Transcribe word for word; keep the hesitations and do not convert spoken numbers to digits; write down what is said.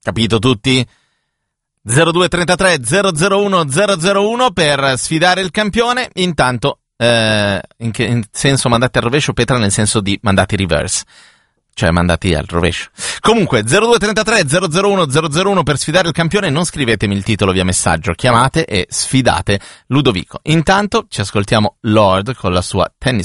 Capito tutti? zero due trentatré zero zero uno zero zero uno per sfidare il campione. Intanto, eh, in che in senso mandati al rovescio, Petra? Nel senso di mandati reverse, cioè mandati al rovescio. Comunque, zero due trentatré zero zero uno zero zero uno per sfidare il campione. Non scrivetemi il titolo via messaggio, chiamate e sfidate Ludovico. Intanto ci ascoltiamo Lord con la sua Tennis